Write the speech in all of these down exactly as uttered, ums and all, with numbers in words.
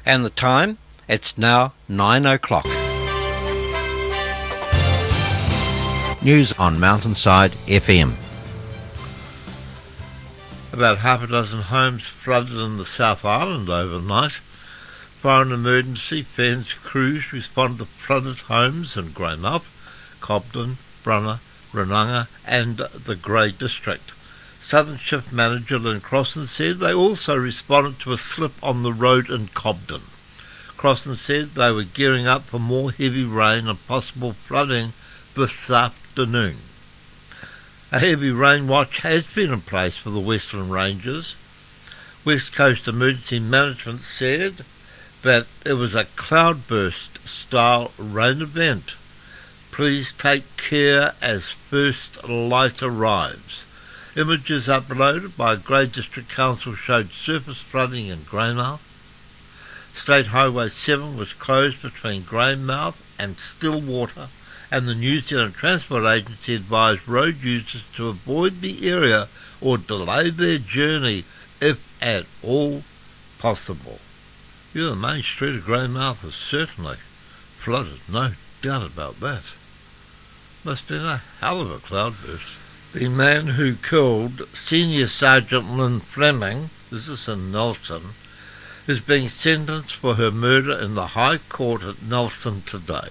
And the time? It's now nine o'clock. News on Mountainside F M. About half a dozen homes flooded in the South Island overnight. Fire and emergency Fens crews responded to flooded homes in Greymouth, Cobden, Brunner, Rananga and the Grey District. Southern Shift Manager Lynn Crossan said they also responded to a slip on the road in Cobden. Crossan said they were gearing up for more heavy rain and possible flooding this afternoon. A heavy rain watch has been in place for the Western Ranges. West Coast Emergency Management said that it was a cloudburst-style rain event. Please take care as first light arrives. Images uploaded by Grey District Council showed surface flooding in Greymouth. State Highway seven was closed between Greymouth and Stillwater, and the New Zealand Transport Agency advised road users to avoid the area or delay their journey if at all possible. Yeah, the main street of Greymouth is certainly flooded, no doubt about that. Must have been a hell of a cloudburst. The man who killed Senior Sergeant Lynn Fleming, this is in Nelson, is being sentenced for her murder in the High Court at Nelson today.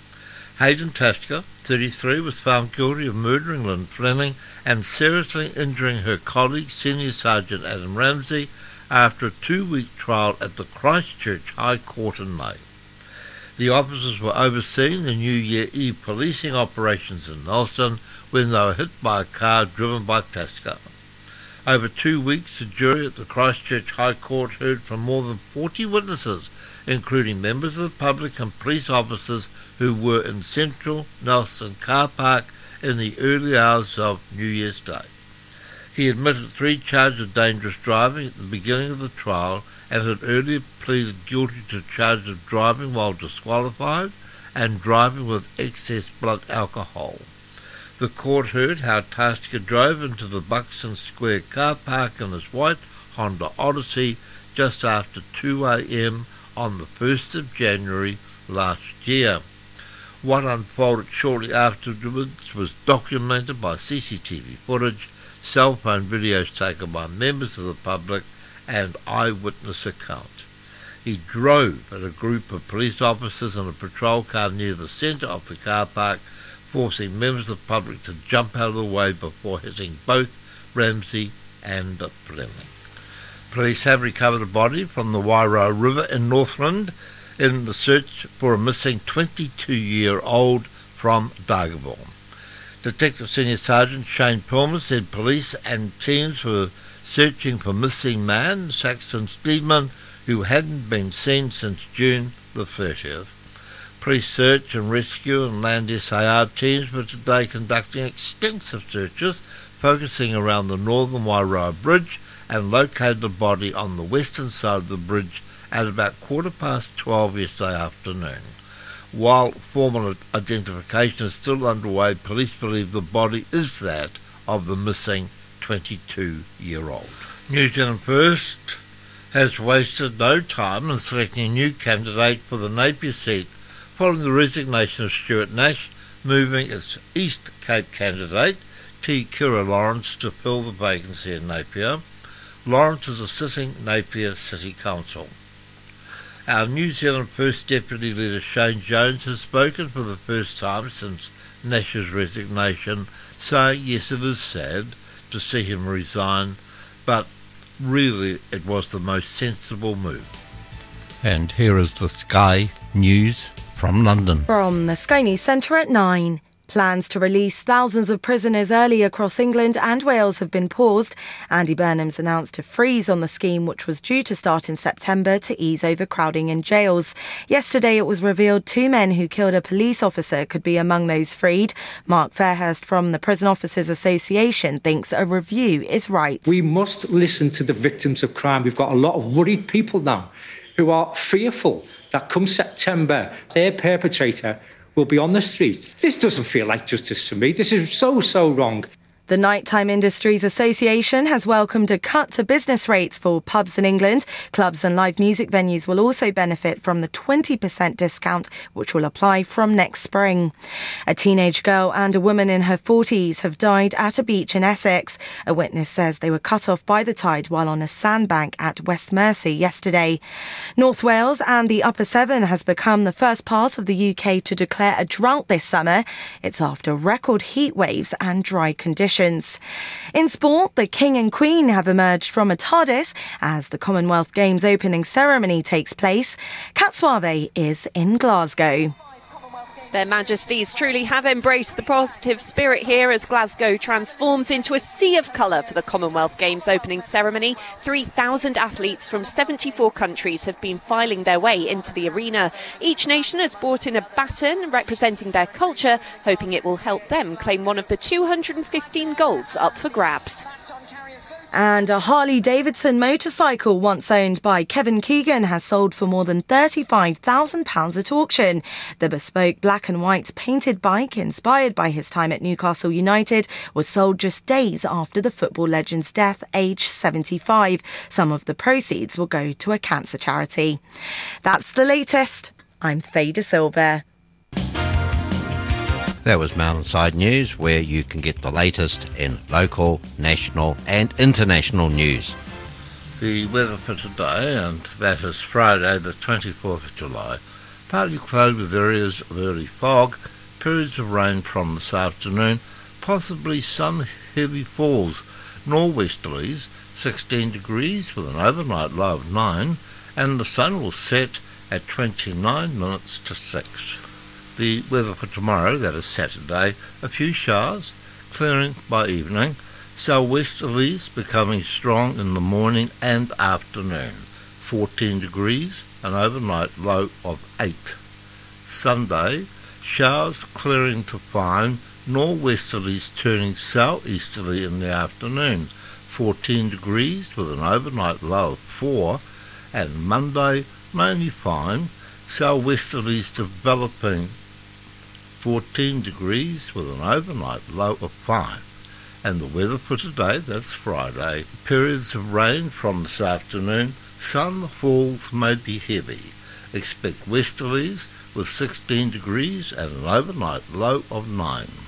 Hayden Tasker, thirty-three, was found guilty of murdering Lynn Fleming and seriously injuring her colleague, Senior Sergeant Adam Ramsey, after a two-week trial at the Christchurch High Court in May. The officers were overseeing the New Year Eve policing operations in Nelson when they were hit by a car driven by Tasker. Over two weeks, the jury at the Christchurch High Court heard from more than forty witnesses, including members of the public and police officers who were in central Nelson car park in the early hours of New Year's Day. He admitted three charges of dangerous driving at the beginning of the trial and had earlier pleaded guilty to charges of driving while disqualified and driving with excess blood alcohol. The court heard how Tasker drove into the Buxton Square car park in his white Honda Odyssey just after two a.m. on the first of January last year. What unfolded shortly afterwards was documented by C C T V footage, cell phone videos taken by members of the public, and eyewitness accounts. He drove at a group of police officers in a patrol car near the centre of the car park, forcing members of the public to jump out of the way before hitting both Ramsey and Fleming. Police have recovered a body from the Wairau River in Northland in the search for a missing twenty-two-year-old from Dargaville. Detective Senior Sergeant Shane Palmer said police and teams were searching for missing man Saxon Steedman, who hadn't been seen since June the thirtieth. Police search and rescue and land S A R teams were today conducting extensive searches focusing around the northern Wairau Bridge and located the body on the western side of the bridge at about quarter past twelve yesterday afternoon. While formal identification is still underway, police believe the body is that of the missing twenty-two-year-old. New Zealand First has wasted no time in selecting a new candidate for the Napier seat following the resignation of Stuart Nash, moving its East Cape candidate, T. Kira Lawrence, to fill the vacancy in Napier. Lawrence is a sitting Napier City Council. Our New Zealand First Deputy Leader Shane Jones has spoken for the first time since Nash's resignation, saying yes, it is sad to see him resign, but really it was the most sensible move. And here is the Sky News from London. From the Sky News Centre at nine. Plans to release thousands of prisoners early across England and Wales have been paused. Andy Burnham's announced a freeze on the scheme, which was due to start in September to ease overcrowding in jails. Yesterday it was revealed two men who killed a police officer could be among those freed. Mark Fairhurst from the Prison Officers Association thinks a review is right. We must listen to the victims of crime. We've got a lot of worried people now who are fearful that come September their perpetrator will be on the streets. This doesn't feel like justice to me. This is so, so wrong. The Nighttime Industries Association has welcomed a cut to business rates for pubs in England. Clubs and live music venues will also benefit from the twenty percent discount, which will apply from next spring. A teenage girl and a woman in her forties have died at a beach in Essex. A witness says they were cut off by the tide while on a sandbank at West Mersey yesterday. North Wales and the Upper Severn has become the first part of the U K to declare a drought this summer. It's after record heat waves and dry conditions. In sport, the King and Queen have emerged from a TARDIS as the Commonwealth Games opening ceremony takes place. Cat Suave is in Glasgow. Their Majesties truly have embraced the positive spirit here as Glasgow transforms into a sea of colour for the Commonwealth Games opening ceremony. three thousand athletes from seventy-four countries have been filing their way into the arena. Each nation has brought in a baton representing their culture, hoping it will help them claim one of the two hundred fifteen golds up for grabs. And a Harley-Davidson motorcycle once owned by Kevin Keegan has sold for more than thirty-five thousand pounds at auction. The bespoke black and white painted bike, inspired by his time at Newcastle United, was sold just days after the football legend's death, aged seventy-five. Some of the proceeds will go to a cancer charity. That's the latest. I'm Faye De Silva. That was Mountainside News, where you can get the latest in local, national and international news. The weather for today, and that is Friday the twenty-fourth of July. Partly cloudy with areas of early fog, periods of rain from this afternoon, possibly some heavy falls, nor'westerlies, sixteen degrees with an overnight low of nine, and the sun will set at twenty-nine minutes to six. The weather for tomorrow, that is Saturday, a few showers, clearing by evening, southwesterlies becoming strong in the morning and afternoon, fourteen degrees, an overnight low of eight. Sunday, showers clearing to fine, nor'westerlies turning southeasterly in the afternoon, fourteen degrees with an overnight low of four, and Monday, mainly fine, southwesterlies developing fourteen degrees with an overnight low of five. And the weather for today, that's Friday, periods of rain from this afternoon, some falls may be heavy. Expect westerlies with sixteen degrees and an overnight low of nine.